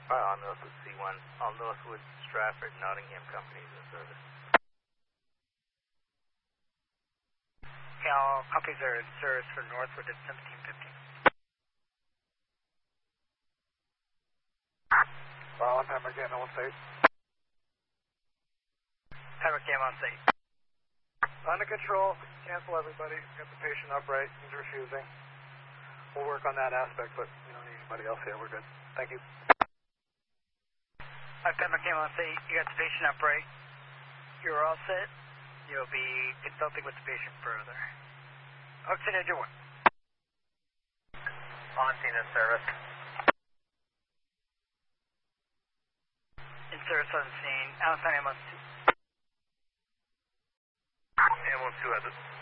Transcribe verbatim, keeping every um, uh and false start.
Uh, on Northwood C one. All Northwood, Stratford, Nottingham companies in service. Okay, all companies are in service for Northwood at seventeen fifty. Well, I'm Pembroke Game on state. Pembroke Game on state. Under control, cancel everybody, get the patient upright, he's refusing. We'll work on that aspect, but we don't need anybody else here, we're good. Thank you. Alright, Pembroke Game on state, you got the patient upright. You're all set. You'll be consulting with the patient further. Oxygen engine one. On scene in service. In service on the scene. Allentown ambulance two. Ambulance two has it.